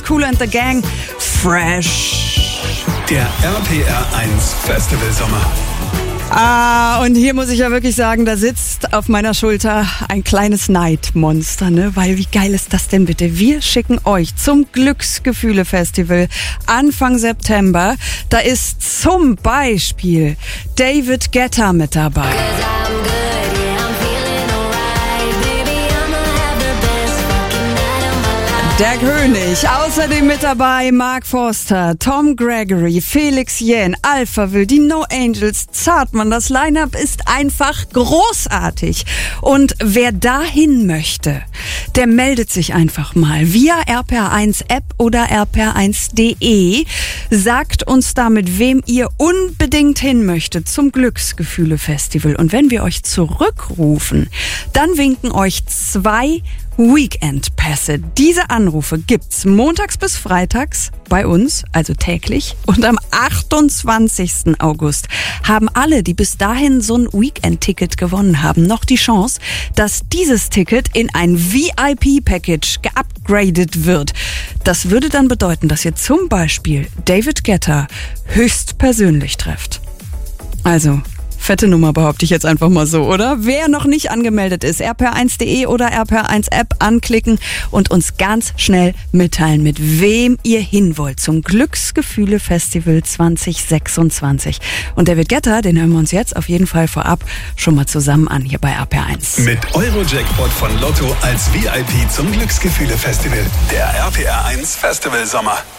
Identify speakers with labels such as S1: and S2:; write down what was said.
S1: Kool and the Gang, Fresh.
S2: Der RPR1 Festival Sommer.
S1: Und hier muss ich ja wirklich sagen, da sitzt auf meiner Schulter ein kleines Neidmonster, ne? Weil wie geil ist das denn bitte? Wir schicken euch zum Glücksgefühle-Festival Anfang September. Da ist zum Beispiel David Guetta mit dabei. Der König, außerdem mit dabei Mark Forster, Tom Gregory, Felix Jähn, Alphaville, die No Angels, Zartmann. Das Line-Up ist einfach großartig. Und wer dahin möchte, der meldet sich einfach mal via RPR1 App oder rpr1.de. Sagt uns da, mit wem ihr unbedingt hin möchtet zum Glücksgefühle-Festival. Und wenn wir euch zurückrufen, dann winken euch 2 Weekend-Pässe. Diese Anrufe gibt's montags bis freitags bei uns, also täglich. Und am 28. August haben alle, die bis dahin so ein Weekend-Ticket gewonnen haben, noch die Chance, dass dieses Ticket in ein VIP-Package geupgradet wird. Das würde dann bedeuten, dass ihr zum Beispiel David Guetta höchstpersönlich trefft. Also fette Nummer, behaupte ich jetzt einfach mal so, oder? Wer noch nicht angemeldet ist, rpr1.de oder rpr1-App anklicken und uns ganz schnell mitteilen, mit wem ihr hin wollt zum Glücksgefühle-Festival 2026. Und David Guetta, den hören wir uns jetzt auf jeden Fall vorab schon mal zusammen an, hier bei RPR1.
S2: Mit Euro-Jackpot von Lotto als VIP zum Glücksgefühle-Festival. Der RPR1 Festival Sommer.